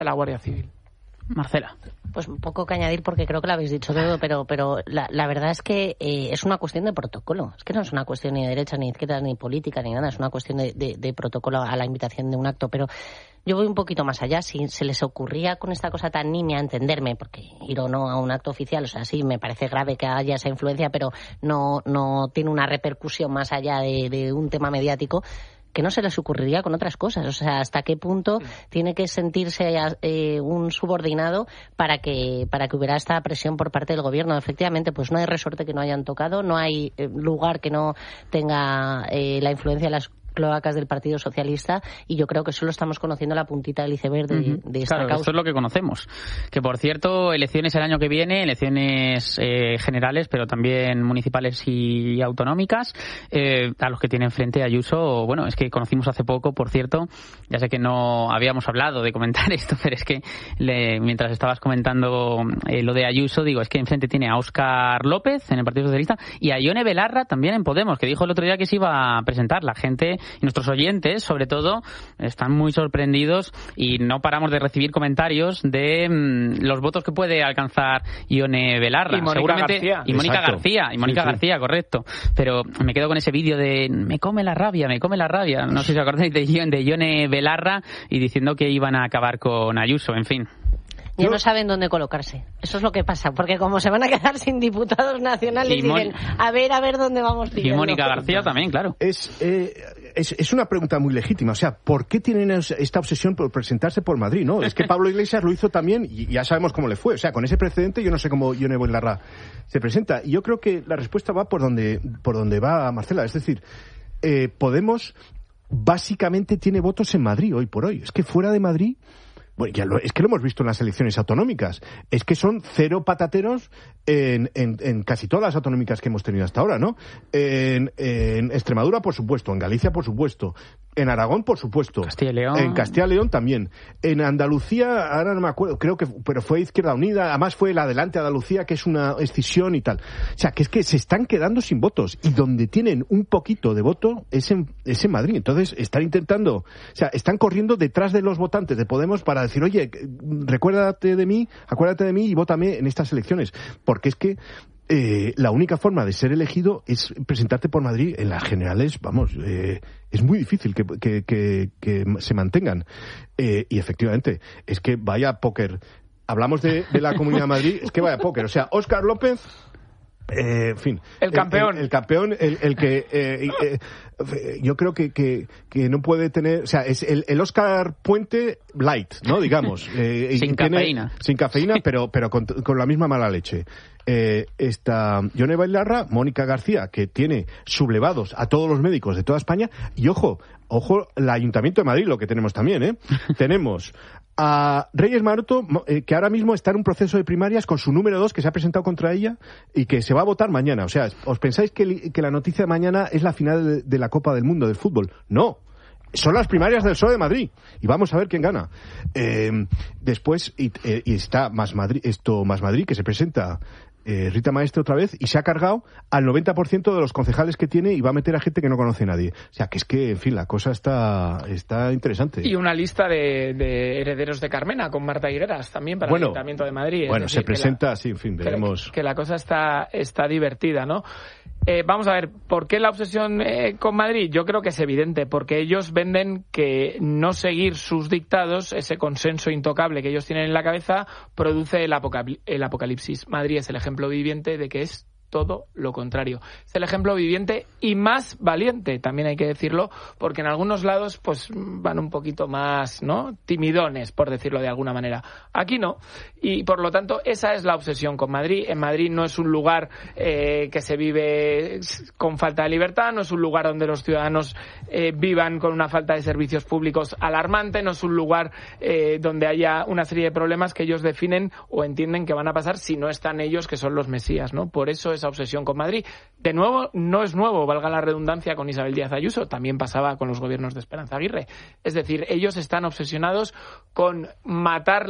de la Guardia Civil. Marcela. Pues un poco que añadir porque creo que lo habéis dicho todo, pero la verdad es que es una cuestión de protocolo. Es que no es una cuestión ni de derecha, ni de izquierda, ni política, ni nada. Es una cuestión de protocolo a la invitación de un acto. Pero yo voy un poquito más allá. Si se les ocurría con esta cosa tan nimia entenderme, porque ir o no a un acto oficial, o sea, sí, me parece grave que haya esa influencia, pero no tiene una repercusión más allá de un tema mediático, que no se les ocurriría con otras cosas. O sea, hasta qué punto tiene que sentirse un subordinado para que hubiera esta presión por parte del gobierno. Efectivamente, pues no hay resorte que no hayan tocado, no hay lugar que no tenga la influencia de las cloacas del Partido Socialista, y yo creo que solo estamos conociendo la puntita del iceberg de esta causa. Esto es lo que conocemos. Que, por cierto, elecciones el año que viene, elecciones generales, pero también municipales y autonómicas, a los que tienen frente Ayuso. Bueno, es que conocimos hace poco, por cierto, ya sé que no habíamos hablado de comentar esto, pero es que mientras estabas comentando lo de Ayuso, digo, es que enfrente tiene a Óscar López en el Partido Socialista y a Ione Belarra también en Podemos, que dijo el otro día que se iba a presentar. La gente y nuestros oyentes, sobre todo, están muy sorprendidos y no paramos de recibir comentarios de los votos que puede alcanzar Ione Belarra. Y Mónica García. Y Mónica García. Y Mónica García, correcto. Pero me quedo con ese vídeo de me come la rabia. No sé si os acordáis de Ione Belarra y diciendo que iban a acabar con Ayuso, en fin. Ya no saben dónde colocarse. Eso es lo que pasa, porque como se van a quedar sin diputados nacionales, dicen, a ver dónde vamos pillando. Y Mónica García también, claro. Es una pregunta muy legítima. O sea, ¿por qué tienen esta obsesión por presentarse por Madrid, no? Es que Pablo Iglesias lo hizo también y ya sabemos cómo le fue. O sea, con ese precedente yo no sé cómo Ione Belarra se presenta. Y yo creo que la respuesta va por donde va Marcela. Es decir, Podemos básicamente tiene votos en Madrid hoy por hoy. Es que fuera de Madrid... Bueno, es que lo hemos visto en las elecciones autonómicas. Es que son cero patateros en casi todas las autonómicas que hemos tenido hasta ahora, ¿no? En Extremadura, por supuesto. En Galicia, por supuesto. En Aragón, por supuesto. Castilla y León. En Castilla y León también. En Andalucía, ahora no me acuerdo, pero fue Izquierda Unida. Además fue el Adelante Andalucía, que es una escisión y tal. O sea, que es que se están quedando sin votos. Y donde tienen un poquito de voto es en Madrid. Entonces, están intentando... O sea, están corriendo detrás de los votantes de Podemos para decir, oye, acuérdate de mí y vótame en estas elecciones. Porque es que la única forma de ser elegido es presentarte por Madrid. En las generales, vamos, es muy difícil que se mantengan. Y efectivamente, es que vaya póker. Hablamos de la Comunidad de Madrid, es que vaya póker. O sea, Óscar López... en fin, el campeón, el que yo creo que no puede tener, o sea, es el Óscar Puente light, ¿no? Digamos, sin cafeína, pero con la misma mala leche. Está Ione Belarra, Mónica García, que tiene sublevados a todos los médicos de toda España, y ojo, el Ayuntamiento de Madrid, lo que tenemos también, tenemos a Reyes Maroto, que ahora mismo está en un proceso de primarias con su número 2 que se ha presentado contra ella y que se va a votar mañana. O sea, ¿os pensáis que la noticia de mañana es la final de la Copa del Mundo del fútbol? No. Son las primarias del PSOE de Madrid y vamos a ver quién gana. Después y está Más Madrid, que se presenta Rita Maestre otra vez y se ha cargado al 90% de los concejales que tiene y va a meter a gente que no conoce a nadie. O sea, que es que, en fin, la cosa está interesante. Y una lista de herederos de Carmena con Marta Higueras también para el Ayuntamiento de Madrid. Bueno, se presenta, sí, en fin, veremos. Que la cosa está divertida, ¿no? Vamos a ver, ¿por qué la obsesión con Madrid? Yo creo que es evidente, porque ellos venden que no seguir sus dictados, ese consenso intocable que ellos tienen en la cabeza, produce el apocalipsis. Madrid es el ejemplo viviente de que es todo lo contrario. Es el ejemplo viviente y más valiente, también hay que decirlo, porque en algunos lados pues van un poquito más, ¿no?, timidones, por decirlo de alguna manera. Aquí no. Y por lo tanto, esa es la obsesión con Madrid. En Madrid no es un lugar que se vive con falta de libertad, no es un lugar donde los ciudadanos vivan con una falta de servicios públicos alarmante, no es un lugar donde haya una serie de problemas que ellos definen o entienden que van a pasar si no están ellos, que son los mesías, ¿no? Por eso esa obsesión con Madrid. De nuevo, no es nuevo, valga la redundancia, con Isabel Díaz Ayuso, también pasaba con los gobiernos de Esperanza Aguirre. Es decir, ellos están obsesionados con matar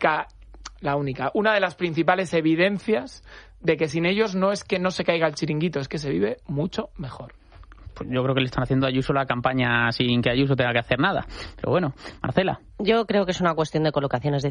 una de las principales evidencias de que sin ellos no es que no se caiga el chiringuito, es que se vive mucho mejor. pues yo creo que le están haciendo a Ayuso la campaña sin que Ayuso tenga que hacer nada. Pero bueno, Marcela. Yo creo que es una cuestión de colocación, es decir,